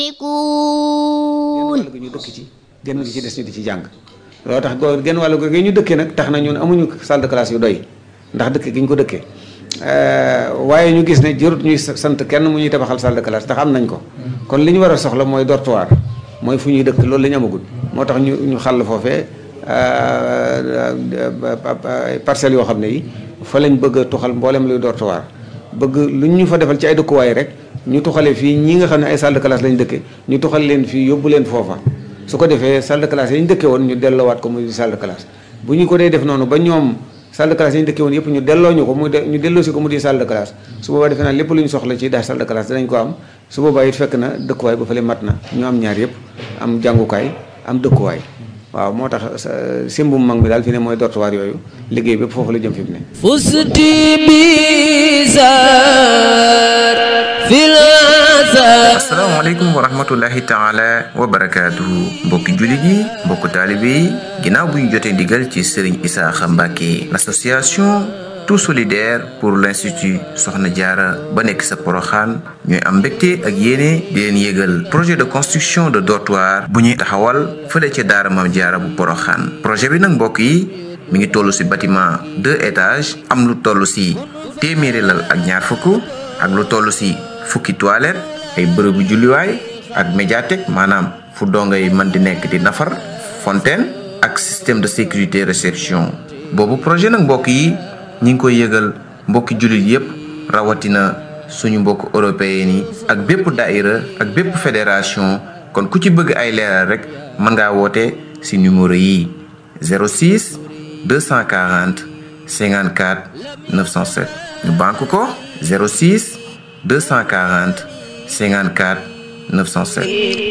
wàll gi ñu dëkk ci genn gi ci des ñu di ci jàng loolu tax genn wàll gi ñu dëkkee nag tax na ñun amuñu salle de classe yu doy ndax dëkk gi ñu ko dëkkee waaye ñu gis ne jërut ñuy sant kenn mu ñuy tabaxal salle de classe ndax am nañ ko kon li ñu war a soxla mooy dortoir mooy fu ñuy dëkk loolu la ñu amagul moo tax ñu xàll foofee parcelles yoo xam ne yi fa lañ bëgg a tuxal mboolem luy dortoir bëgg lu ñu fa defal ci ay dëkkuwaay rek ñu tuxale fii ñi nga xam ne ay salle de classe lañ dëkke ñu tuxal leen fii yóbbu leen foofa su ko defee salle de classe yi ñu dëkke woon ñu delloowaat ko muy salle de classe bu ñu ko dee def noonu ba ñoom salle de classe yi ñu dëkke woon yëpp ñu delloo ñu ko ñu delloo si ko mu di salle de classe su boobaa defe naa lépp lu ñu soxla ci daal salle de classe danañ ko am su boobaa it fekk na dëkkuwaay ba fële mat na ñu am ñaar yëpp am jàngukaay am dëkkuwaay waaw moo tax simbum mag mi daal fi ne mooy dortoir yooyu liggéey bépp foofu la jëm fi mu ne fusti bizar fil asalaamaaleykum wa rahmatullahi taala wa barakaatuhu mbokki jullit yi mbokku taalibe yi ginnaaw bu ñu jotee ndigal ci Serigne Isaaxa Mbàkke l'association tout solidaire pour l'institut Soxna Jaara ba nekk sa Poroxaan ñooy am mbégte ak yéene di leen yégal projet de construction de dortoir bu ñuy taxawal fële ca daara Maam Jaara bu Poroxaan projet bi nag mbokk yi mi ngi toll ci bâtiment 2 étages am lu toll ci téeméeri lal ak ñaar fukk ak lu toll ci fukki toilette ay bërëbu julliwaay ak médiathèque maanaam fu dongo yi mën di nekk di nafar fontaine ak système de sécurité réception boobu projet nag mbokk yi ñi ngi koy yëgal mbokki jullit yépp rawatina suñu mbokk européen yi ak bépp daïra ak bépp fédération kon ku ci bëgg ay leeral rek mën ngaa woote ci numéro yi 06 240 54 907 ñu banque ko 06 240 54 907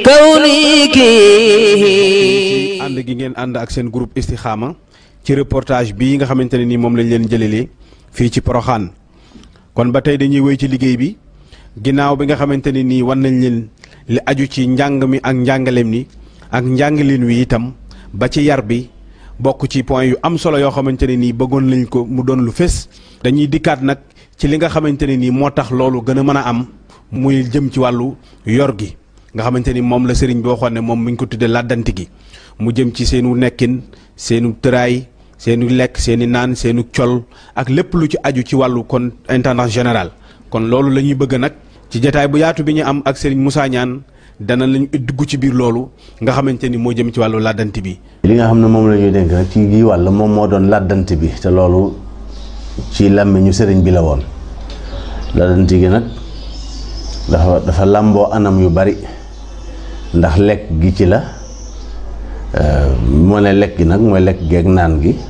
kawniki ànd gi ngeen ànd ak seen groupe Istikhama ci reportage bii nga xamante ne nii moom lañ leen jëlelee fii ci Porokhane kon ba tey dañuy wéy ci liggéey bi ginnaaw bi nga xamante ne nii wan nañ leen li aju ci njàng mi ak njàngaleem ni ak njàngaleen wi itam ba ci yar bi bokk ci point yu am solo yoo xamante ne nii bëggoon nañ ko mu doon lu fés dañuy dikkaat nag ci li nga xamante ne nii moo tax loolu gën a mën a am muy jëm ci wàllu yor gi nga xamante ni moom la sëriñ bi waxoon ne moom mi ngi ko tuddee làddanti gi mu jëm ci seenu nekkin seenu tëraay seenu lekk seeni naan seenu col ak lépp lu ci aju ci wàllu kon intendance général kon loolu la ñuy bëgg nag ci jataay bu yaatu bi ñu am ak sëriñ Moussa Niane dana lañu dugg ci biir loolu nga xamante ni moo jëm ci wàllu làddanti bi. li nga xam ne moom la ñuy dénk nag ci gi wàll moom moo doon làddanti bi te loolu ci làmmiñu sëriñ bi la woon làddanti gi nag dafa làmboo anam yu bari ndax lekk gi ci la moo ne lekk gi nag mooy lekk geeg naan gi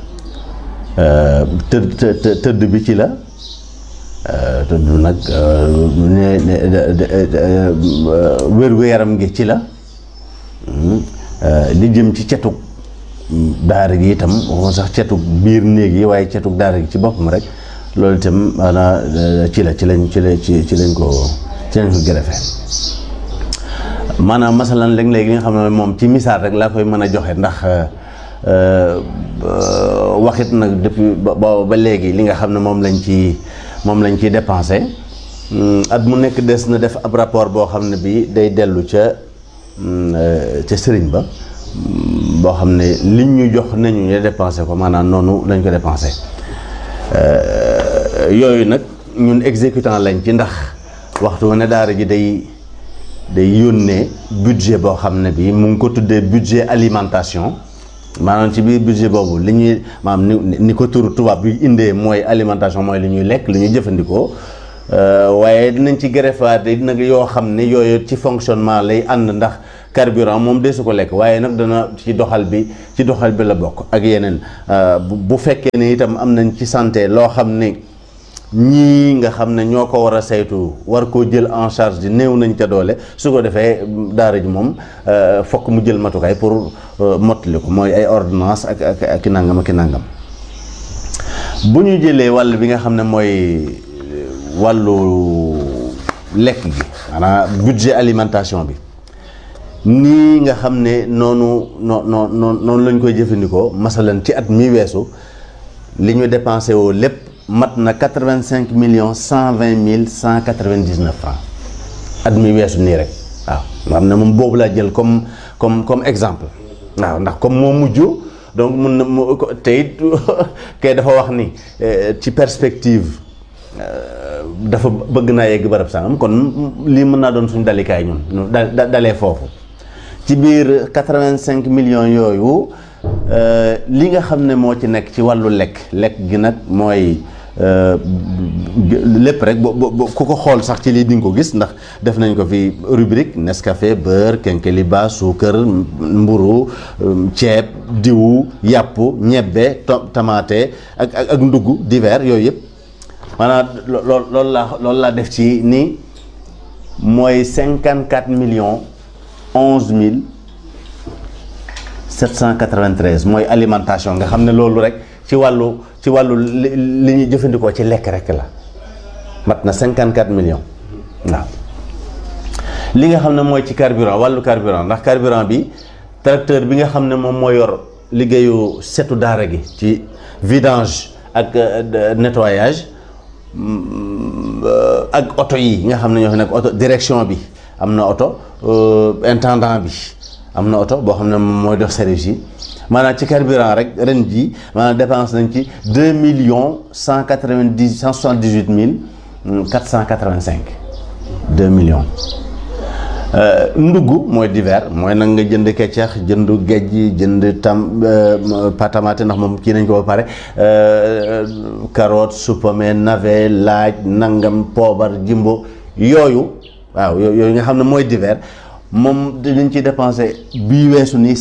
tëdd bi ci la tëdd nag wér-gu-yaram gi ci la li jëm ci cetug daara gi itam waxuma sax cetug biir néeg yi waaye cetug daara gi ci boppam rek loolu itam maanaam ci lañ ko gërëfe maanaam masalan léeg-léeg li nga xam ne moom ci misaal rek laa koy mën a joxe ndax waxit nag depuis ba léegi li nga xam ne moom lañ ciy dépensé at mu nekk des na def ab rapport boo xam ne bi day dellu ca sëriñ ba boo xam ne liñ ñu jox nañu ñu dépensé ko maanaam noonu lañ ko dépensé yooyu nag ñun exécutant lañ ci ndax waxtu wu ne daara ji day yónnee budget boo xam ne bi mu ngi ko tuddee budget alimentation maanaam ci biir budget boobu li ñuy maanaam ni ko turu tubaab bi indee mooy alimentation mooy li ñuy lekk li ñuy jëfandikoo waaye dinañ ci greffaat nag yoo xam ne yooyu ci fonctionnement lay ànd ndax carburant moom deesu ko lekk waaye nag dana ci doxal bi la bokk ak yeneen bu fekkee ne itam am nañ ci santé loo xam ne ñii nga xam ne ñoo ko war a saytu war koo jël en charge di néew nañ ca doole su ko defee daara ji moom fokk mu jël matukaay pour mottali ko mooy ay ordonnance ak nangam ak nangam bu ñu jëlee wàll bi nga xam ne mooy wàllu lekk gi maanaam budget alimentation bi nii nga xam ne noonu lañ koy jëfandikoo masalan ci at mi weesu li ñu dépensé woo lépp mat na 85 120 199 francs at mi weesu nii rek waaw nga xam ne moom boobu laa jël comme exemple waaw ndax comme moo mujj donc mun na mu te it kay dafa wax ni ci perspective dafa bëgg naa yegg barab sangam kon lii mën naa doon suñu dalikaay ñun dalee foofu ci biir 85 millions yooyu li nga xam ne moo ci nekk ci wàllu lekk gi nag mooy lépp rek ku ko xool sax ci lii di nga ko gis ndax def nañ ko fi rubrique Nescafé beurre kenkeliba suukar mburu ceeb diwu yàpp ñebbe tamaate ak ndugg divers yooyu yëpp maanaam loolu laa def ci ni mooy 54 millions 11 mille 793 mooy alimentation nga xam ne loolu rek ci wàllu li ñuy jëfandikoo ci lekk rek la mat na 54 millions waaw li nga xam ne mooy ci carburant wàllu carburant ndax carburant bi tracteur bi nga xam ne moom moo yor liggéeyu setu daara gi ci vidange ak nettoyage ak oto yi nga xam ne ñoo fi nekk oto direction bi am na oto intendant bi am na oto boo xam ne moom mooy dox service yi maanaam ci carburant rek ren ji maanaam dépense nañ ci 2,178,485 2 millions. ndugg mooy divers mooy nag nga jënd keccax jënd géej jënd patamate ndax moom kii nañ ko ba pare carotte supame navet laaj nangam poobar jimbo yooyu waaw yooyu nga xam ne mooy divers moom dañ ci dépensé bii weesu nii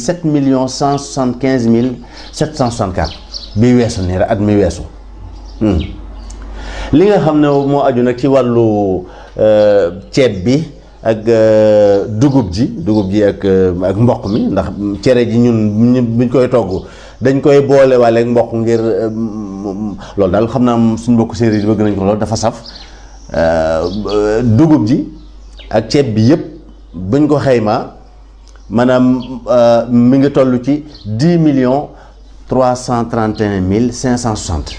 7,175,764 bii weesu nii rek at mi weesu li nga xam ne moo aju nag ci wàllu ceeb bi ak dugub ji ak mboq mi ndax cere ji ñun buñ koy togg dañ koy boole waale ak mboq ngir loolu daal xam naa suñ mbokk séeréer yi bëgg nañ ko loolu dafa saf dugub ji ak ceeb bi yëpp buñ ko xaymaa maanaam mi ngi toll ci 10,331,560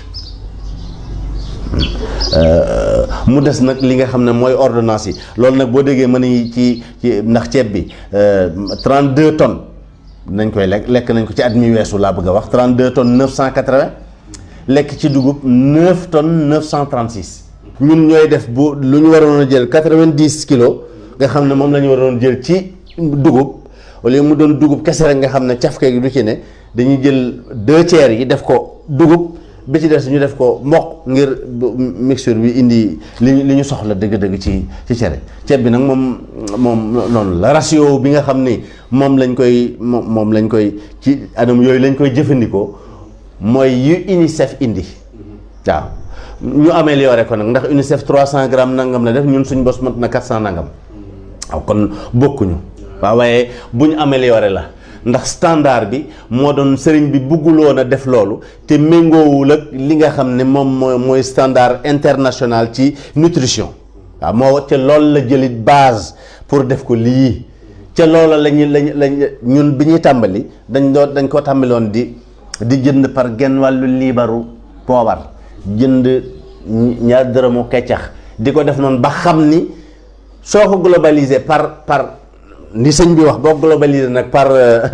mu des nag li nga xam ne mooy ordonnance yi loolu nag boo déggee mën nañu ci ndax ceeb bi 32 tonnes nañ koy lekk nañ ko ci at mi weesu laa bëgg a wax 32 tonnes 980 lekk ci dugub 9 tonnes 936 ñun ñooy def bu lu ñu waroon a jël 90 kilos nga xam ne moom la ñu waroon jël ci dugub wala mu doon dugub kese rek nga xam ne cafka gi du ci ne dañuy jël 2 tiers yi def ko dugub bi ci des ñu def ko mboq ngir mixture bi indi li ñu soxla dëgg-dëgg ci cere ceeb bi nag moom noonu la ratio bi nga xam ni moom lañ koy ci anam yooyu lañ koy jëfandikoo mooy yu UNICEF indi waaw ñu amélioré ko nag ndax UNICEF 300 grammes nangam la def ñun suñ bos mat na 400 nangam waaw kon bokkuñu waaw waaye bu ñu amélioré la ndax standard bi moo doon sëriñ bi bëgguloon a def loolu te méngoowul ak li nga xam ne moom mooy standard international ci nutrition waaw moo ca loolu la jëlit base pour def ko lii ca loola lañ ñun bi ñuy tàmbali dañ ko tàmbaloon di jënd par genn wàllu liibaru poobar jënd ñaar dërëmu keccax di ko def noonu ba xam ni soo ko globalisé par ni sëñ bi wax boo globalisé nag par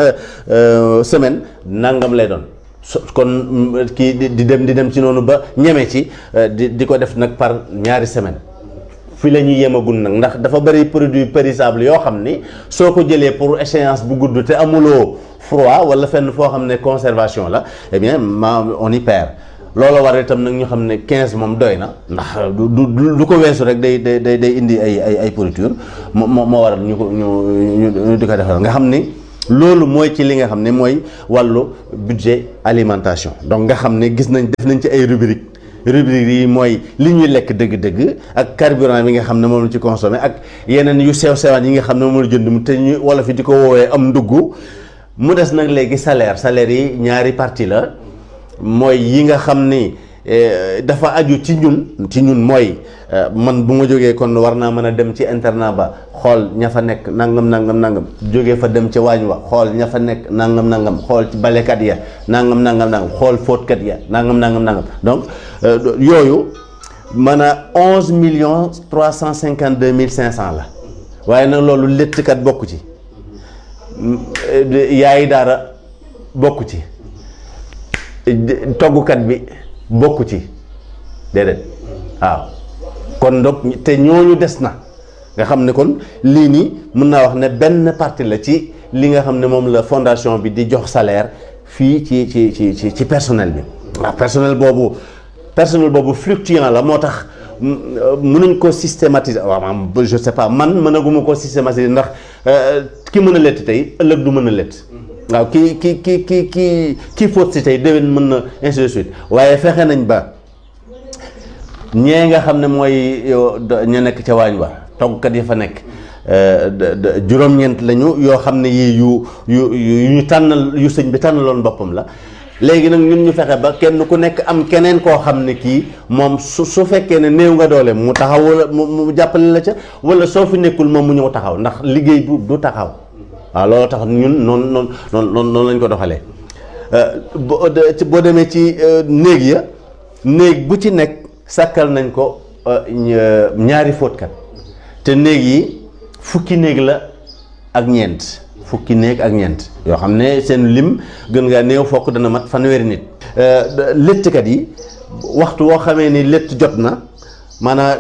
semaine nangam lay doon kon kii di dem ci noonu ba ñeme ci di ko def nag par ñaari semaine fi la ñuy yemagul nag ndax dafa bari produit périssable yoo xam ni soo ko jëlee pour échéance bu gudd te amuloo froid wala fenn foo xam ne conservation la eh bien on y perd loolu war itam nag ñu xam ne 15 moom doy na ndax du ko weesu rek day indi ay pourriture moo waral ñu di ko defal nga xam ni loolu mooy ci li nga xam ne mooy wàllu budget alimentation donc nga xam ne def nañ ci ay rubrique yi mooy li ñuy lekk dëgg-dëgg ak carburant bi nga xam ne moom la ci consommé ak yeneen yu sew-sewaan yi nga xam ne moom la jënd te ñu wala fi di ko woowee am ndugg mu des nag léegi salaire yi ñaari partie la mooy yi nga xam ni dafa aju ci ñun mooy man bu ma jógee kon war naa mën a dem ci internat ba xool ña fa nekk nangam jógee fa dem ci waañ wa xool ña fa nekk nangam xool ci balekat ya nangam xool fóotkat ya nangam donc yooyu mën a 11,352,500 la waaye nag loolu léttkat bokku ci yaay daara bokku ci toggukat bi bokku ci déedéet waaw kon donc te ñooñu des na nga xam ne kon lii nii mën naa wax ne benn partie la ci li nga xam ne moom la fondation bi di jox salaire fii ci personnel bi waaw personnel boobu fluctuant la moo tax mënuñ ko systématiser waaw je sais pas man mënaguma ko systématiser ndax ki mën a lett tey ëllëg du mën a lett waaw kii fóot si tey déwén mën na ainsi de suite waaye fexe nañ ba ñee nga xam ne mooy ñu nekk ca waañ wa toggkat yi fa nekk juróom-ñeent lañu yoo xam ne yii yu ñu tànnal yu sëñ bi tànnaloon boppam la léegi nag ñun ñu fexe ba kenn ku nekk am keneen koo xam ne kii moom su fekkee ne néew nga doole mu taxaw wala mu jàppale la ca wala soo fi nekkul moom mu ñëw taxaw ndax liggéey du taxaw waaw loolu tax ñun noonu lañ ko doxalee boo demee ci néeg bu ci nekk sàkkal nañ ko ñaari fóotkat te néeg yi fukki néeg la ak ñeent yoo xam ne seen lim gën ngaa néew fokk dana mat fanweeri nit léttkat yi waxtu woo xamee ni létt jot na maanaam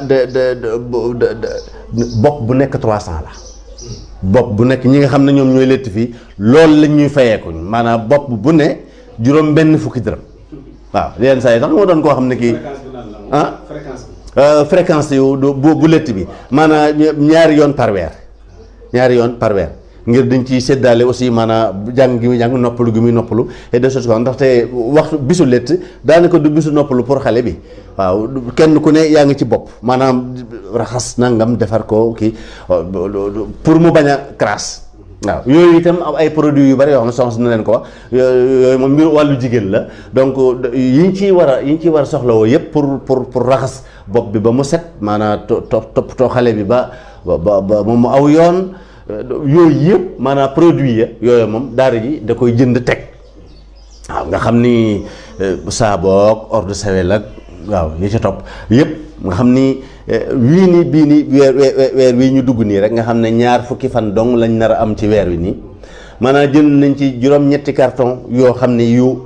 bopp bu nekk 300 la bopp bu nekk ñi nga xam ne ñoom ñooy létt fii loolu lañ ñuy fayeeku maanaam bopp bu ne juróom benn fukki dërëm waaw yenn saa yi sax moo doon koo xam ne kii fréquence yu bu létt bi maanaam ñaari yoon par weer ngir dañ ciy séddaale aussi maanaam jàng gi muy jàng noppalu gi muy noppalu et de choses ndaxte waxtu bisu létt daanaka du bisu noppalu pour xale bi waaw kenn ku ne yaa ngi ci bopp maanaam raxas nangam defar ko kii pour mu bañ a crasse waaw yooyu itam ay produits yu bari yoo xam ne soxna na leen ko wax yooyu moom mbir wàllu jigéen la donc yiñ ciy war a soxlawoo yëpp pour raxas bopp bi ba mu set maanaam toppatoo xale bi ba moom mu aw yoon yooyu yëpp maanaam produit ya yooyu moom daara ji da koy jënd teg waaw nga xam ni saaboog eau de Javel ak waaw yi ca topp yëpp nga xam ni bii nii weer wii ñu dugg nii rek nga xam ne 2 fukki fan dong lañ nar a am ci weer wi nii maanaam jënd nañ ci juróom-ñetti carton yoo xam ne yu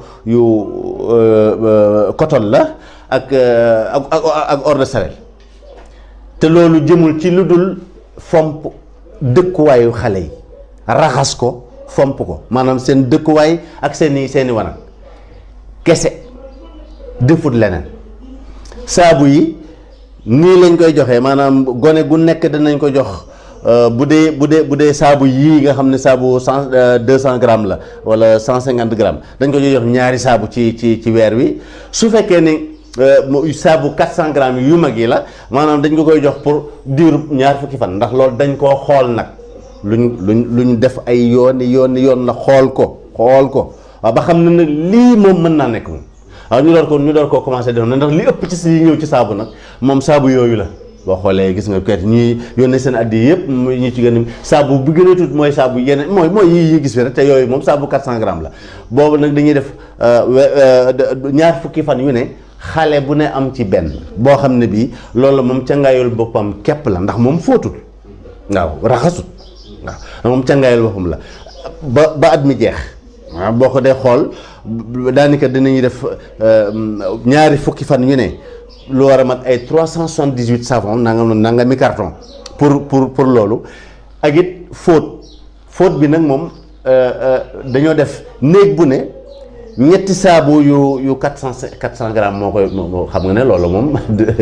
coton la ak eau de Javel te loolu jëmul ci lu dul fomp dëkkuwaayu xale yi raxas ko fomp ko maanaam seen dëkkuwaay ak seeni wanag kese defut leneen saabu yi nii lañ koy joxee maanaam gone gu nekk danañ ko jox bu dee saabu yii nga xam ne saabu 200 grammes la wala 150 grammes dañ ko jox ñaari saabu ci weer wi su fekkee ni saabu 400 grammes yu mag yi la maanaam dañ ko koy jox pour diiru 2 fukki fan ndax loolu dañ koo xool nag luñ def ay yoon la xool ko waaw ba xam ne nag lii moom mën naa nekk moom waaw ñu door koo commencé def na ndax li ëpp ci si ñëw ci saabu nag moom saabu yooyu la boo xoolee gis nga kayit ñuy yónnee seen addi yëpp ñu ci gën a saabu bi gën a tuuti mooy saabu yeneen mooy yi gis fi rek te yooyu moom saabu 400 grammes la boobu nag dañuy def 2 fukki fan yu ne xale bu ne am ci benn boo xam ne bii loolu moom cangaayul boppam képp la ndax moom fóotul waaw raxasut waaw moom cangaayul boppam la ba at mi jeex waaw boo ko dee xool daanaka dinañuy def 2 fukki fan yu ne lu war a mat ay 378 savon nangami carton pour loolu ak it fóot bi nag moom dañoo def néeg bu ne ñetti saabu yu 400 grammes moo koy xam nga ne loolu moom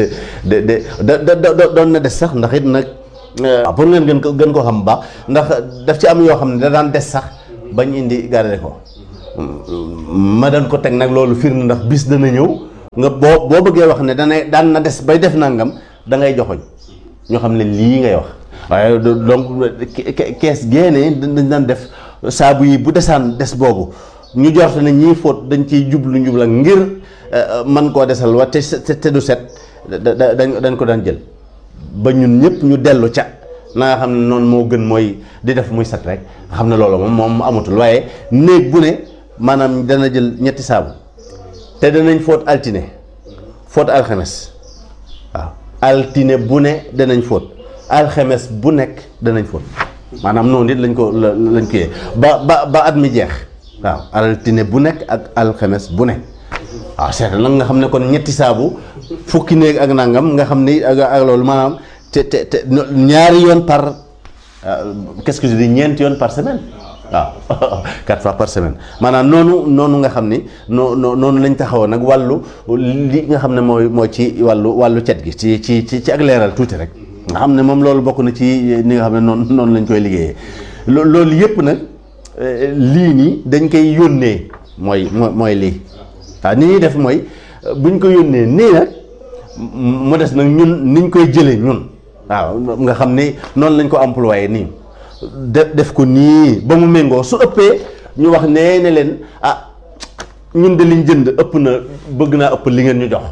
doon na des sax ndax it nag pour ngeen gën ko xam baax ndax daf ci am yoo xam ne da daan des sax bañ indi garder ko ma daan ko teg nag loolu firnde ndax bis dana ñëw nga boo bëggee wax ne daan na des bay def nangam da ngay joxoñ ñoo xam ne lii ngay wax waaye donc kees génnee dañ daan def saabu yi bu desaan des boobu ñu jorte ne ñii fóot dañ ciy jublu ngir man koo desal wa te du set dañ ko daan jël ba ñun ñëpp ñu dellu ca na nga xam ne noonu moo gën mooy di def muy set rek xam ne loolu moom amatul waaye néeg bu ne maanaam dana jël ñetti saabu te danañ fóot altine fóot alxames waaw altine bu ne danañ fóot alxemes bu nekk danañ fóot maanaam noonu it lañ ko lañ koy ba at mi jeex waaw altine bu nekk ak alxemes bu nekk waaw seet nag nga xam ne kon ñetti saabu fukki néeg ak nangam nga xam ni ak loolu maanaam te ñaari yoon par qu'est-ce que je dis ñeenti yoon par semaine waaw 4 fois par semaine maanaam noonu nga xam ni noonu lañ taxawoon nag wàllu li nga xam ne mooy ci wàllu cet gi ci ak leeral tuuti rek nga xam ne moom loolu bokk na ci ni nga xam ne noonu lañ koy liggéeyee loolu yëpp nag lii nii dañ koy yónnee mooy lii waaw ni ñuy def mooy buñ ko yónnee nii nag mu des nag ñun niñ koy jëlee ñun waaw nga xam ni noonu lañ ko employé nii def ko nii ba mu méngoo su ëppee ñu wax ne leen ñun de liñ jënd ëpp na bëgg naa ëpp li ngeen ñu jox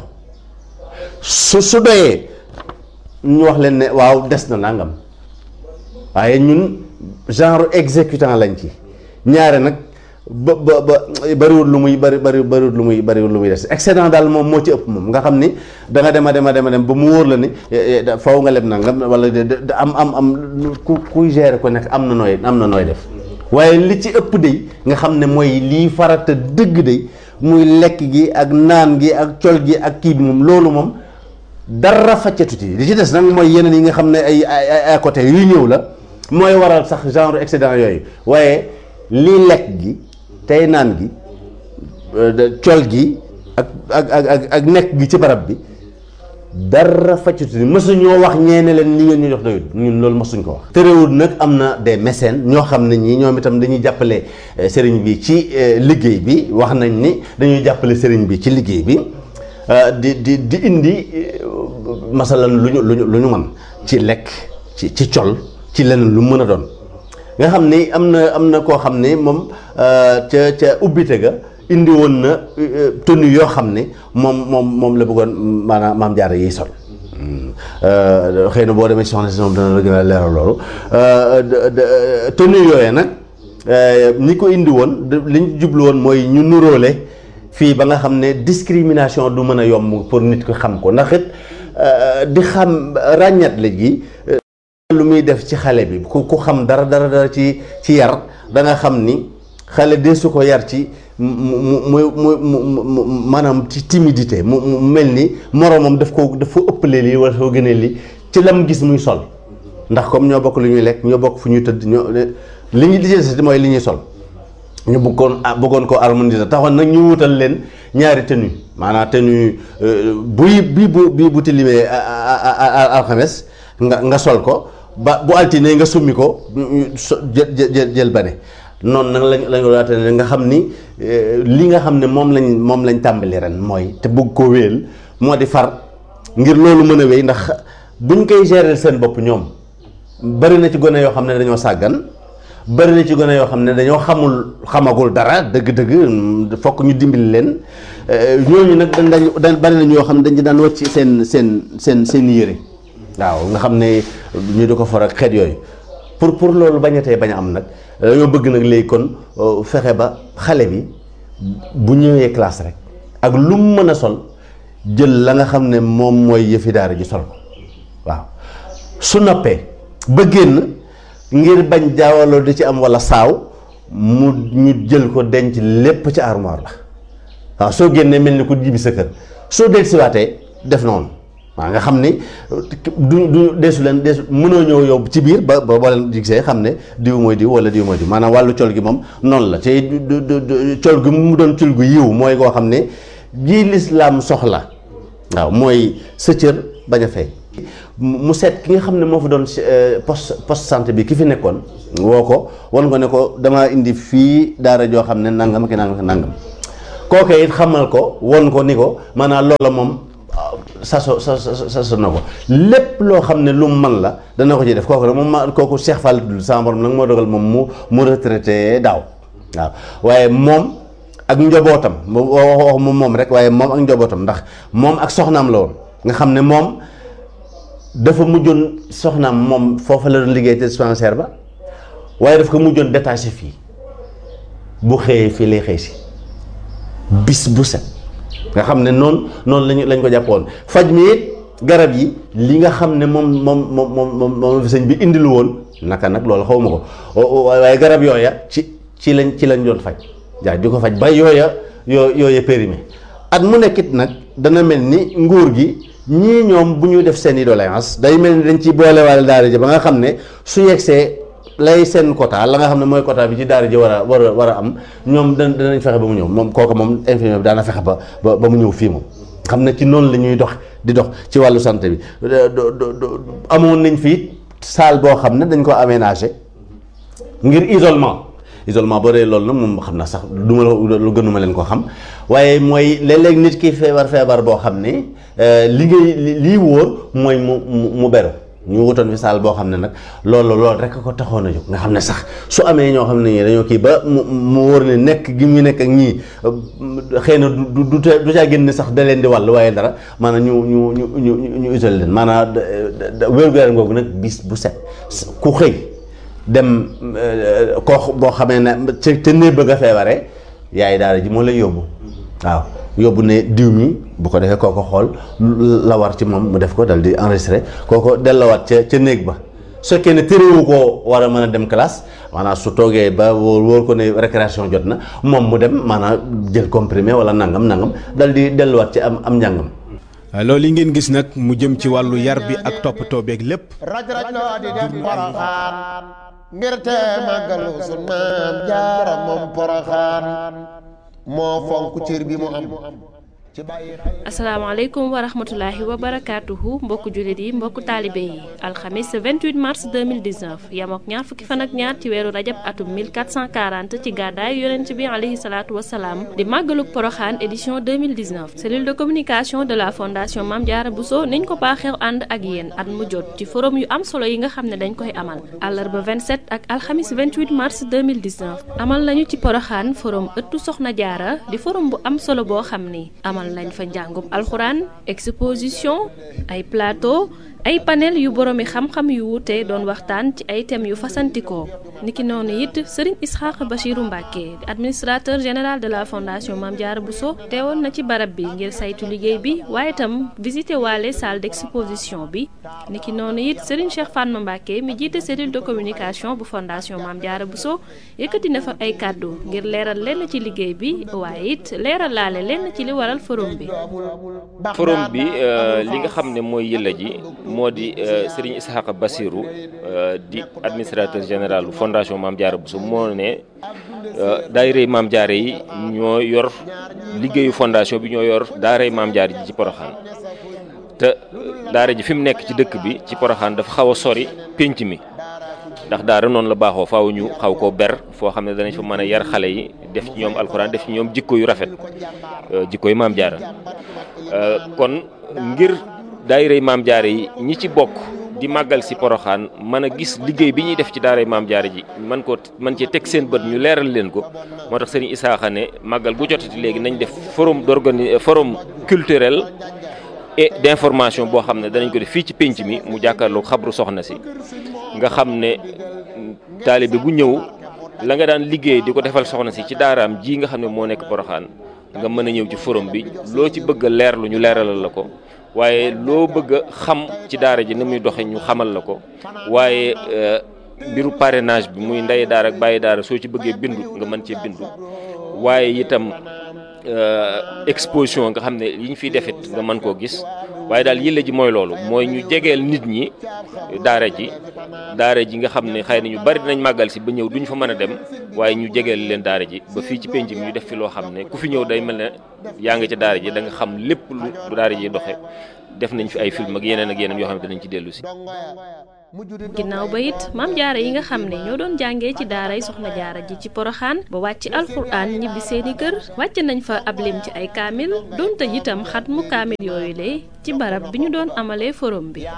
su doyee ñu wax leen ne waaw des na nangam waaye ñun genre exécutant lañ ci ñaare nag ba bariwul lu muy des excédent daal moom moo ci ëpp moom nga xam ni da nga dem ba mu wóor la ni faw nga leb nangam wala am kuy gérer ko nekk am na nooy def waaye li ci ëpp de nga xam ne mooy lii farata dëgg de muy lekk gi ak naan gi ak col gi ak kii bi moom loolu moom dara faccatu ci li ci des nag mooy yeneen yi nga xam ne ay à côté yuy ñëw la mooy waral sax genre excédent yooyu waaye lii lekk gi tey naan gi col gi ak nekk gi ci barab bi dara faccatu ci mësuñoo wax ñeene leen li ngeen ñu jox doyut ñun loolu mësuñ ko wax. terewul nag am na des mécènes ñoo xam ne ñii ñoom itam dañuy jàppale sëriñ bi ci liggéey bi wax nañ ni dañuy jàppale sëriñ bi ci liggéey bi di indi masalan lu ñu mën ci lekk ci col ci leneen lu mën a doon nga xam ni am na koo xam ni moom ca ubbite ga indi woon na tenue yoo xam ni moom la bëggoon maanaam maam jaara yiy sol xëy na boo demee ci soxna si moom dana la gën a leeral loolu tenue yooyu nag ñi ko indi woon li ñu jublu woon mooy ñu nuróole fii ba nga xam ne discrimination du mën a yomb pour nit ko xam ko ndax it di xam ràññat léegi lu muy def ci xale bi ku xam dara ci yar da nga xam ni xale de su ko yar ci mu maanaam ci timidité mu mel ni moroomam daf ko ëppalee lii wala soo gënee lii ci lam gis muy sol ndax comme ñoo bokk lu ñuy lekk ñoo bokk fu ñuy tëdd li ñu di mooy li ñuy sol ñu bëggoon ko harmoniser taxoon nag ñu wutal leen ñaari tenue maanaam tenue bu tilimee alxames nga sol ko ba bu altine nga summi ko jël bane noonu nag lañ ko daate nga xam ni li nga xam ne moom lañ tàmbali ren mooy te bëgg koo wéyal moo di far ngir loolu mën a wéy ndax buñ koy gérer seen bopp ñoom bari na ci gone yoo xam ne dañoo sàggan bari na ci gone yoo xam ne dañoo xamagul dara dëgg-dëgg fokk ñu dimbali leen ñooñu nag dañ bari na ñoo xam ne dañ daan wàcc seen yére waaw nga xam ne ñu di ko for ak xeet yooyu pour loolu bañ a am nag dañoo bëgg nag léegi kon fexe ba xale bi bu ñëwee classe rek ak lu mu mën a sol jël la nga xam ne moom mooy yëfi daara ji sol ko waaw su noppee ba génn ngir bañ jaawaloo di ci am walla saaw ñu jël ko denc lépp ci armoire la waaw soo génnee mel ni ku jibi sa kër soo dellusiwaatee def noonu waaw nga xam ni du deesu mënoo ñëw yow ci biir ba boo leen gisee xam ne diw mooy diw wala diw mooy diw maanaam wàllu col gi moom noonu la te col gi mu doon col gu yiw mooy koo xam ne ji lislaam soxla mooy sa cër bañ a fay mu seet ki nga xam ne moo fa doon poste santé bi ki fi nekkoon woo ko wan ko ne ko damaa indi fii daara joo xam ne nangam ki nangam kooke it xamal ko won ko ni ko maanaam loola moom saso na ko lépp loo xam ne lu mu man la dana ko ci def kooku nag kooku Cheikh Fall sama borom nag moo dogal moom mu retraité daaw waaw waaye moom ak njobootam wax moom rek waaye moom ak njobootam ndax moom ak soxnaam la woon nga xam ne moom dafa mujjoon soxnaam moom foofa la doon liggéey te dispensaire ba waaye daf ko mujjoon détaché fii bu xëyee fii lay xëy si bis bu set nga xam ne noonu lañ ko jàppoon faj mi it garab yi li nga xam ne moom fi sëñ bi indilu woon naka nag loolu xaw ma ko waaye garab yooya ci lañ doon faj di ko faj ba yooya périmé at mu nekkit nag dana mel ni nguur gi ñii ñoom bu ñu def seen i doléance day mel ni dañ ci boolewaale daara ji ba nga xam ne su yegsee lay seen quota la nga xam ne mooy quota bi ci daara ji war a am ñoom danañ fexe ba mu ñëw moom kooku moom infirmier bi daana fexe ba mu ñëw fii moom xam ne ci noonu la ñuy di dox ci wàllu santé bi amoon nañ fii salle boo xam ne dañ ko aménagé ngir isolement boo dee loolu nag moom xam na sax lu gënuma leen ko xam waaye mooy léeg-léeg nit ki feebar boo xam ne lii wóor mooy mu beru ñu wutoon fi salle boo xam ne nag loolu rek ko taxoon a jóg nga xam ne sax su amee ñoo xam ne ñii dañoo kii ba mu wóor ne nekk gi mu nekk ak ñii xëy na du caa génn sax da leen di wàll waaye dara maanaam ñu isolé leen maanaam wér-gu-yaram googu nag bis bu set ku xëy dem koo boo xamee ne te néeg bëgg a feebaree yaay daara ji moo lay yóbbu waaw yóbbu ne diw mi bu ko defee kooko xool la war ci moom mu def ko dal di enregistré kooko dellawaat ca néeg ba su fekkee ne téréwu koo war a mën a dem classe maanaam su toogee ba wóor ko ne récréation jot na moom mu dem maanaam jël comprimé wala nangam dal di delluwaat ci am njàngam. loolu yi ngeen gis nag mu jëm ci wàllu yar bi ak toppatoo beeg lépp. raj-raj loo di def Poroxaan ngir te màggalu sun maam Jaara moom Poroxaan moo fonk cër bi mu am. asalaamaaleykum wa rahmatulahi wa barakaatuhu mbokku jullit yi mbokku taalibe yi alxamis 28 mars 2019 yam ak ñaar fukki fan ak ñaar ci weeru rajab atum 1440 ci gàddaay yonent bi alayhi salaatu wasalaam di màggaluk poroxaan édition 2019 cellule de communication de la fondation Mame Diarra Bousso niñ ko baaxeew ànd ak yéen at mu jot ci forum yu am solo yi nga xam ne dañ koy amal àllarba 27 ak alxamis 28 mars 2019 amal nañu ci poroxaan forum ëttu soxna jaara di forum bu am solo boo xam ni amal lañ fa njàngum alxuraan exposition ay plateau ay panel yu boroomi xam-xam yu wuute doon waxtaan ci ay thèmes yu fasantikoo niki noonu it Serigne Isxaaq Bachiru Mbàkke di administrateur général de la fondation Mame Diarra Bousso teewoon na ci barab bi ngir saytu liggéey bi waaye itam visité waale salle d'exposition bi niki noonu it Serigne Cheikh Fatma Mbàkke mi jiite cellule de communication bu fondation Mame Diarra Bousso yëkkati na fa ay kàddu ngir leeral lenn ci liggéey bi waaye it leeral laale lenn ci li waral forum bi li nga xam ne mooy yëlla ji moo di Serigne Ishaqa Bassirou di administrateur général fondation Mame Diarra Bousso moo ne daayira Mame Diarra yi ñoo yor liggéeyu fondation bi ñoo yor daara Mame Diarra ji ci Poroxaan te daara ji fi mu nekk ci dëkk bi ci Poroxaan dafa xaw a sori pénc mi ndax daara noonu la baaxoo faaw ñu xaw koo ber foo xam ne danañ fa mën a yar xale yi def ci ñoom alxuraan def ci ñoom jikko yu rafet jikko yu Mame Diarra kon ngir daayira Mame Diarra yi ñi ci bokk di màggal si Poroxaan mën a gis liggéey bi ñuy def ci daara Mame Diarra ji man cee teg seen bët ñu leeral leen ko moo tax Serigne Isaaxa ne màggal bu jotati léegi nañ def forum culturel et d'information boo xam ne danañ ko def fii ci pénc mi mu jàkkaarloog xabru soxna si nga xam ne taalibe bu ñëw la nga daan liggéey di ko defal soxna si ci daaraam ji nga xam ne moo nekk Poroxaan nga mën a ñëw ci forum bi loo ci bëgg a leerlu ñu leeralal la ko waaye loo bëgg a xam ci daara ji ni muy doxe ñu xamal la ko waaye mbiru parrainage bi muy ndey daara ak bàyyi daara soo ci bëggee bindu nga mën cee bindu waaye itam exposition nga xam ne yi ñu fiy defit nga mën koo gis waaye daal yëlla ji mooy loolu mooy ñu jegeel nit ñi daara ji nga xam ne xëy na ñu bari dinañ màggal si ba ñëw duñ fa mën a dem waaye ñu jegeel leen daara ji ba fii ci penc mi ñu def fi loo xam ne ku fi ñëw day mel ne yaa ngi ca daara ji da nga xam lépp lu daara ji doxe def nañ fi ay film ak yeneen yoo xam ne danañ ci dellu si. ginnaaw ba it Mame Diarra yi nga xam ne ñoo doon jàngee ci daaray soxna jaara ji ci Poroxaan ba wàcc alxuraan ñibbi seeni kër wàcc nañ fa ab lim ci ay kaamil doon tëj itam xatmu kaamil yooyu le ci barab bi ñu doon amalee forum bi.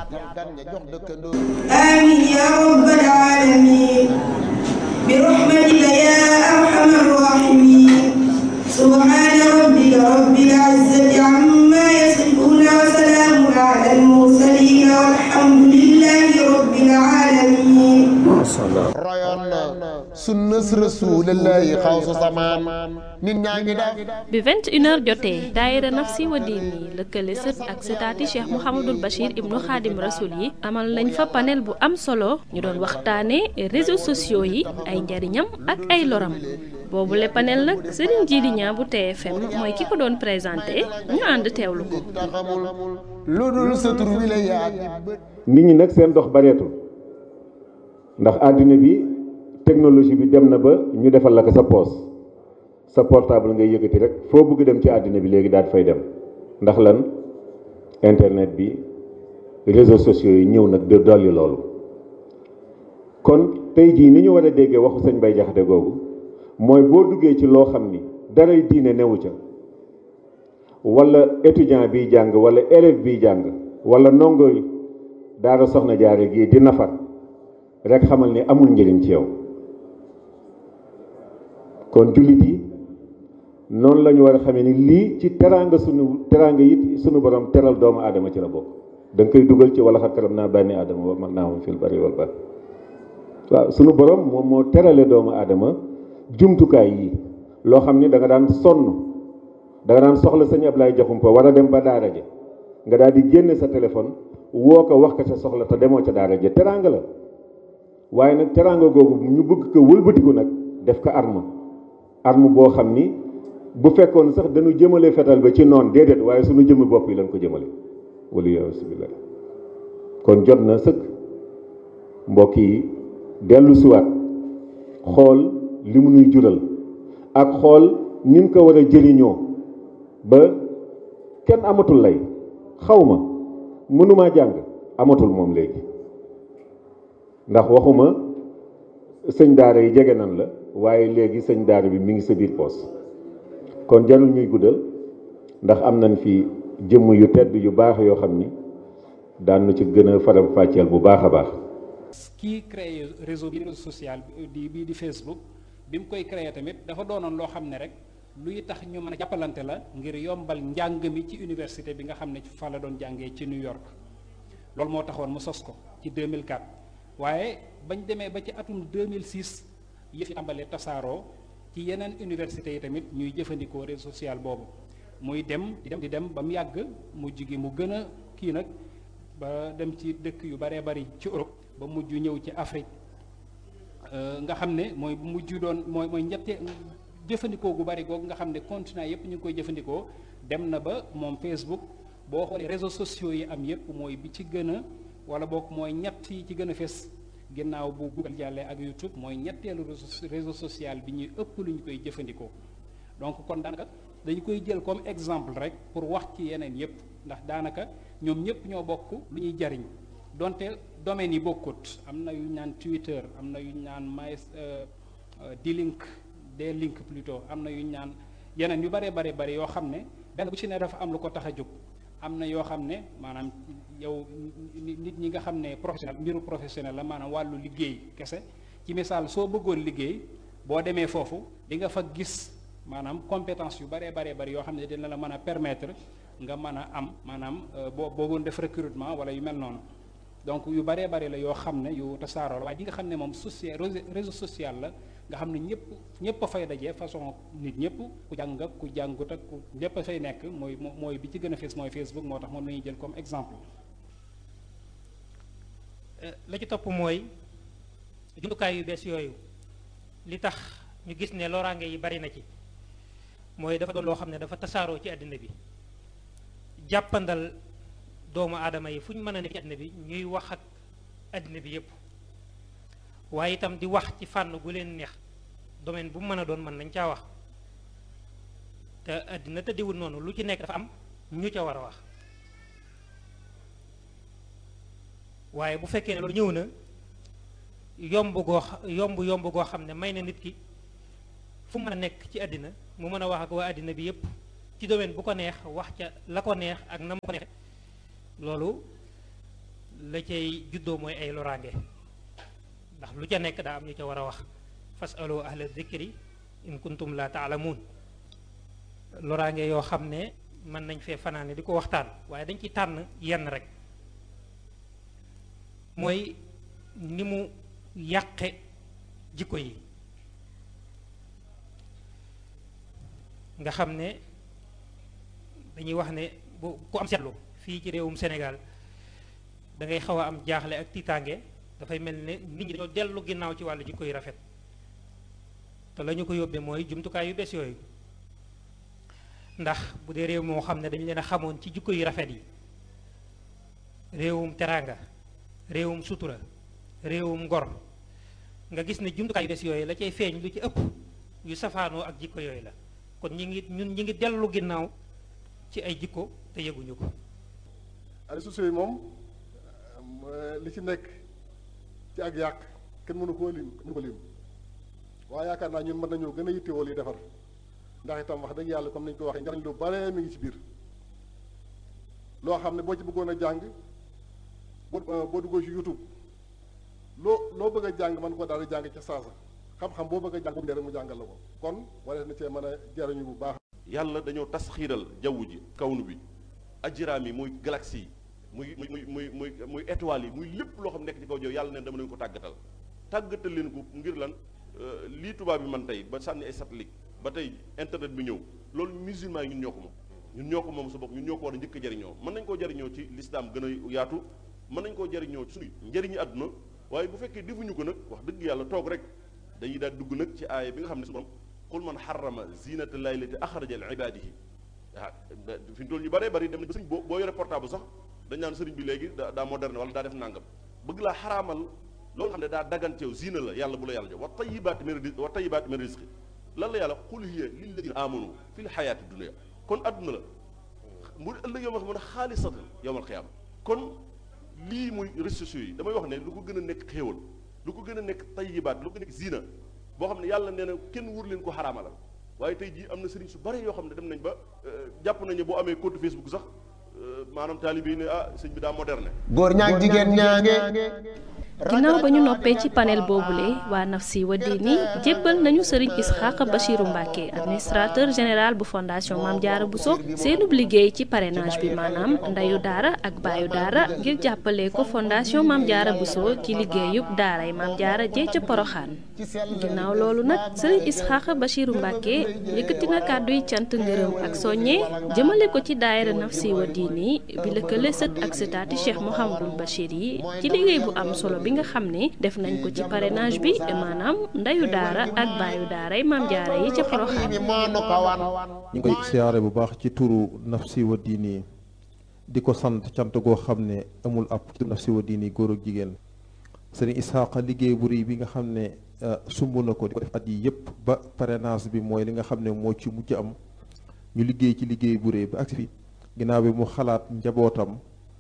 amiin yaa rabbal aalamiin bi rahmatika yaa arhamar raahimiin subhaana rabbika rabbil izzati ammaa yasifuun wa salaamun alal mursaliin walhamdulillaahi rabbil aalamiin royoon na sunnas rasulillahi xawsu samaan nit ñaa ngi def bi 21h jotee daayira nafsi wa diini lëkkale sët ak sëtaati Cheikh Mouhamadul Bachir ibnu Xaadim Rasul yi amal nañ fa panel bu am solo ñu doon waxtaane réseaux sociaux yi ay njariñam ak ay loram boobu le panel nag Serigne Djily Niang bu TFM mooy ki ko doon présenté ñu ànd teewlu ko. lu dul sa tur wi la yaag nit ñi nag seen dox bareetul ndax àddina bi technologie bi dem na ba ñu defal la ko sa poos sa portable ngay yëkkati rek foo bëgg dem ci àddina bi léegi daal fay dem ndax lan internet bi réseaux sociaux yi ñëw nag de dolli loolu kon tey jii ni ñu war a déggee waxu sëñ Bay Jaxate googu mooy boo duggee ci loo xam ni daray diine newu ca wala étudiant biy jàng wala élève biy jàng wala ndongo daara soxna jaare gii di nafar rek xamal ni amul njëriñ ci yow kon jullit yi noonu la ñu war a xamee ni lii ci teraanga it sunu borom teral doomu aadama ci la bokk da nga koy dugal ci wala xat karam naa bànni aadama wa man naahum fil bari wal bahr waaw sunu borom moom moo terale doomu aadama jumtukaay yi loo xam ni da nga daan sonn da nga daan soxla sëñ Ablaye Jaxumpa war a dem ba daara ja nga daal di génne sa téléphone woo ko wax ko sa soxla te demoo ca daara ja teraanga la waaye nag teraanga googu ñu bëgg ko wëlbatiku nag def ko arme boo xam ni bu fekkoon sax dañu jëmale fetal ba ci noon déedéet waaye suñu jëmmi bopp yi lañ ko jëmale wala yasubillah kon jot na sëkk mbokk yi dellu siwaat xool li mu nuy jural ak xool nin ko war a jëriñoo ba kenn amatul lay xawma mënumaa jàng amatul moom léegi ndax waxuma sëñ daara yi jege nan la waaye léegi sëñ daara bi mi ngi sa biir poos kon jarul ñuy guddal ndax am nañ fi jëmm yu tedd yu baax yoo xam ni daan na ci gën a faram fàcceel bu baax a baax. kii créé réseau social bii di Facebook bi mu koy créé tamit dafa doonoon loo xam ne rek luy tax ñu mën a jàppalante la ngir yombal njàng mi ci université bi nga xam ne fa la doon jàngee ci New York loolu moo taxoon mu sos ko ci 2004 waaye bañ demee ba ci atum 2006 yëf yi tàmbalee tasaaroo ci yeneen université yi tamit ñuy jëfandikoo réseau social boobu muy dem di dem ba mu yàgg mujj gi mu gën a kii nag ba dem ci dëkk yu baree bari ci Europe ba mujj ñëw ci Afrique nga xam ne mooy mujj doon mooy ñette jëfandikoo gu bari googu nga xam ne continent yépp ñu ngi koy jëfandikoo dem na ba moom Facebook boo xoolee réseaux sociaux yi am yépp mooy bi ci gën a wala boog mooy ñett yi ci gën a fes ginnaaw bu Google jàllee ak YouTube mooy ñetteelu réseau social bi ñuy ëpp lu ñu koy jëfandikoo donc kon daanaka dañu koy jël comme exemple rek pour wax ci yeneen yépp ndax daanaka ñoom ñépp ñoo bokk lu ñuy jariñ donte domaines yi bokkut am na yu ñu naan Twitter am na yu ñu naan D-Link plutôt am na yu ñu naan yeneen yu bare bari yoo xam ne benn bu ci ne dafa am lu ko tax a jóg am na yoo xam ne maanaam yow nit ñi nga xam ne professionnel mbiru professionnel la maanaam wàllu liggéey kese ci misaal soo bëggoon liggéey boo demee foofu di nga fa gis maanaam compétence yu baree bari yoo xam ne dina la mën a permettre nga mën a am maanaam boo bëggoon def recrutement wala yu mel noonu donc yu baree bari la yoo xam ne yu tasaaroo la waaye di nga xam ne moom réseau social la nga xam ne ñëpp a fay daje façon nit ñëpp ku jàng ak ku jàngut ak ku ñëpp a fay nekk mooy bi ci gën a fees mooy Facebook moo tax moom la ñuy jël comme exemple. la ci topp mooy jumtukaay yu bees yooyu li tax ñu gis ne loraange yi bari na ci mooy dafa doon loo xam ne dafa tasaaroo ci àddina bi jàppandal doomu aadama yi fu ñu mën a nekk ci àddina bi ñuy wax ak àddina bi yépp waaye itam di wax ci fànn gu leen neex domaine bu mu mën a doon mën nañ caa wax te àddina tëddiwul noonu lu ci nekk dafa am ñu ca war a wax waaye bu fekkee ne loolu ñëw na yomb goo xam ne may na nit ki fu mu mën a nekk ci àddina mu mën a wax ak waa àddina bi yépp ci domaine bu ko neex wax ca la ko neex ak na mu ko neex loolu la cay juddoo mooy ay loraange ndax lu ca nekk daa am ñu ca war a wax fasalu ahla dhikri in kuntum la taalamuun loraange yoo xam ne mën nañ fee fanaane di ko waxtaan waaye dañ ci tànn yenn rek mooy ni mu yàqe jikko yi nga xam ne dañuy wax ne bu ku am seetlu fii ci réewum Sénégal da ngay xaw a am jaaxle ak tiitaange dafay mel ne nit ñi dañoo dellu ginnaaw ci wàllu jikko yu rafet te la ñu ko yóbbee mooy jumtukaay yu bees yooyu ndax bu dee réew moo xam ne dañu leen a xamoon ci jikko yu rafet yi réewum teraanga réewum sutura réewum ngor nga gis ne jumtukaay yu bees yooyu la cay feeñ lu ci ëpp yu safaanoo ak jikko yooyu la kon ñi ngi dellu ginnaaw ci ay jikko te yëguñu ko. réseaux sociaux yi moom li ci nekk ci ak yàq kenn mënu ko lim waaye yaakaar naa ñun mën nañoo gën a yittewoo li defar ndax itam wax dëgg yàlla comme nañ ko waxee njariñ lu bare mi ngi ci biir loo xam ne boo ci bëggoon a jàng boo duggoo ci YouTube loo bëgg a jàng mën ko daal di jàng ca saasa xam-xam boo bëgg a jàng boobu rek mu jàngal la ko kon wala na cee mën a jariñu bu baax. yàlla dañoo tasxiiral jaww ji kawnu bi ajraam yi muy galaxie yi muy étoiles yi muy lépp loo xam nekk ci kaw jaww yàlla ne dama leen ko tàggatal leen ko ngir lan lii tubaab bi man tey ba sànni ay satellite ba tey internet bi ñëw loolu musulman yi ñun ñoo ko moom sa bopp ñun ñoo ko war a njëkk a jariñoo mën nañ koo jariñoo ci lislaam gën a yaatu mën nañ koo jariñoo ci suñu njëriñu àdduna waaye bu fekkee defuñu ko nag wax dëgg yàlla toog rek dañuy daal dugg nag ci aaya bi nga xam ne su borom qul man xarama zinata llahi lati axraja li ibadihi fi mu toll ñu bëree bëri dem na ba sëriñ boo yore portable sax dañ naan sëriñ bi léegi daa moderne wala daa def nàngam bëgg laa xaraamal loolu xam ne daa daganteew zina la yàlla bu la yàlla jox wa tayyibaati min rizqi lan la yàlla qul hiya lilladina amanu fi l xayaati dunia kon adduna la mu ëllëg yow ma xam ne xaalisatan yowmal xiyaama kon lii muy réseaux sociaux yi damay wax ne lu ko gën a nekk xéewal lu ko gën a nekk tayyibaat lu ko nekk zina boo xam ne yàlla nee na kenn wur leen ko xaraamalal waaye tey jii am na sëriñ su bari yoo xam ne dem nañ ba jàpp nañu boo amee compte Facebook sax maanaam taalibe yi ne sëñ bi daa moderne. góor ñaag jigéen ñaange. ginnaaw ba ñu noppee ci panel boobule waa Nafsi wa Diini jébbal nañu Serigne Ishaqa Bachirou Mbacké administrateur général bu fondation Mame Diarra Bousso seenub liggéey ci parrainage bi maanaam ndeyu daara ak baayu daara ngir jàppale ko fondation Mame Diarra Bousso ci liggéeyub daaray Mame Diarra jee ca Poroxaan ginnaaw loolu nag Serigne Ishaqa Bachirou Mbacké yëkkati na kàdduy cant ngërëm ak soññe jëmale ko ci daayira Nafsi wa Diini bi lëkkale sët ak sëtaati Cheikh Mouhamadoul Bachir yi ci liggéey bu am solo bi nga xam ne def nañ ko ci parrainage bi maanaam ndeyu daara ak baayu daaray Mame Diarra yi ca Porokhane. ñu ngi koy siyaare bu baax ci turu Nafsi wa Diini di ko sant cant goo xam ne amul ab Nafsi wa Diini góor ak jigéen sëriñ Ishaqa liggéey bu rëy bi nga xam ne sumb na ko di ko def at yi yëpp ba parrainage bi mooy li nga xam ne moo ci mujj am ñu liggéey ci liggéey bu rëy ba agsi fi ginnaaw bi mu xalaat njabootam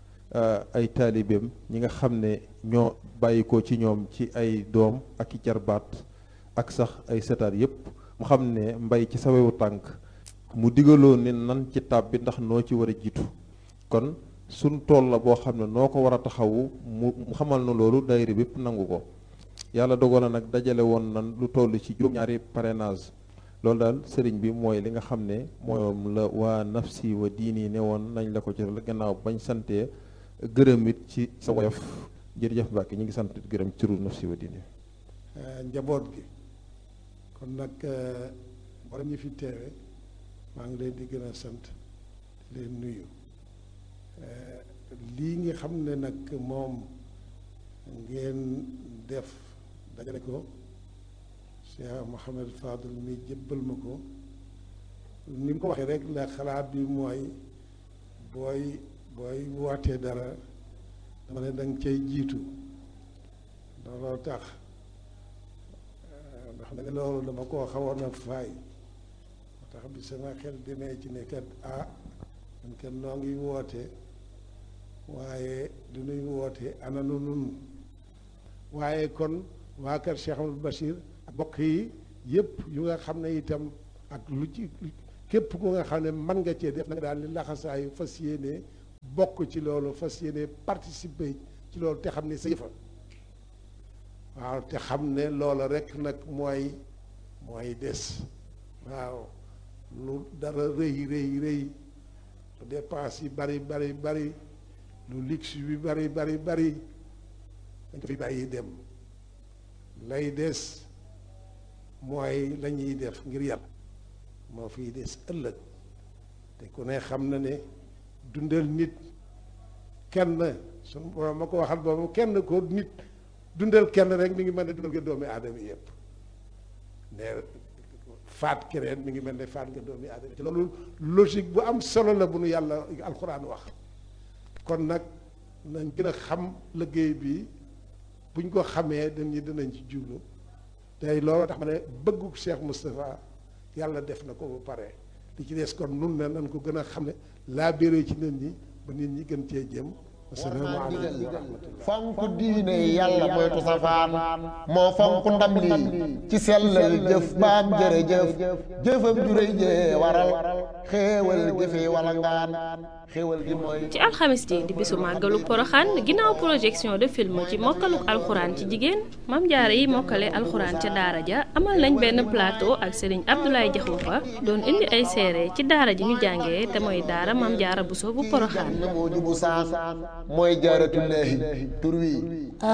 ay taalibeem ñi nga xam ne ñoo bàyyi ko ci ñoom ci ay doom ak i jarbaat ak sax ay setaat yépp mu xam ne mbay ci sawewu tànk mu digaloo ne nan ci tab bi ndax noo ci war a jiitu kon suñ tool la boo xam ne noo ko war a taxawu mu xamal na loolu daayira bépp nangu ko yàlla dogal na nag dajale woon nan lu toll ci juróom-ñaari parrainage loolu daal sëriñ bi mooy li nga xam ne moom la waa Nafsi wa Diini ne woon nañ la ko ci gannaaw bañ santee gërëm it ci sa woyof jërëjëf Mbacke ñu ngi sant gërëm ci turu Nafsi wa Diini njaboot gi kon nag borom ñi fi teewe maa ngi leen di gën a sant di leen nuyu lii nga xam ne nag moom ngeen def dajale ko Cheikh Mouhamed Fadel mi jébbal ma ko ni mu ko waxee rek la xalaat bi mooy booy wootee dara dama ne danga cay jiitu looloo tax ndax nag loolu dama koo xawoon a faay moo tax bi sama xel demee ci ne kat man kat noo ngi woote waaye du nuy woote ana nu nun waaye kon waa kër Cheikh Amadou Bachir ak bokk yi yëpp yu nga xam ne itam ak lu ci képp ku nga xam ne mën nga cee def nag daal li laxasaayu fas yéene bokk ci loolu fas yéene participer ci loolu te xam ne sa yëfa waaw te xam ne loola rek nag mooy des waaw lu dara rëy lu dépense yi bari lu luxe bi bari dañ ko fi bàyyi dem lay des mooy la ñuy def ngir yàlla moo fiy des ëllëg te ku ne xam na ne dundal nit kenn sunu borom ma ko waxal boobu kenn ko nit dundal kenn rek mi ngi mel ne dundal nga doomi aadama yëpp ne faat keneen mi ngi mel ne faat nga doomi aadama te loolu logique bu am solo la bu nu yàlla alxuraan wax kon nag nañ gën a xam liggéey bi buñ ko xamee dañu dinañ ci jublu tey loolu tax ma ne bëggu Cheikh Moustapha yàlla def na ko ba pare li ci des kon nun ne nañ ko gën a xam ne laa béré ci nit ñi ba nit ñi gën cee jëm. asalaamaaleykum wa rahmatulah. fonk diine yàlla moytu safaan moo fonk ndam lii ci sellal jëf baam jërëjëf jëfam juréy jee waral xéewal gi fi wala ngaan xéewal gi mooy. ci alxamis ji di bisu màggalu poroxaan ginnaaw projection de film ci mokkaluk alxuraan ci jigéen Maam Jaara yi mokkale alxuraan ca daara ja amal nañ benn plateau ak Serigne Abdoulaye Diakhoumpa doon indi ay seere ci daara ji ñu jàngee te mooy daara Maam Jaara Buso bu poroxaan. mooy jaaratullaahi tur wi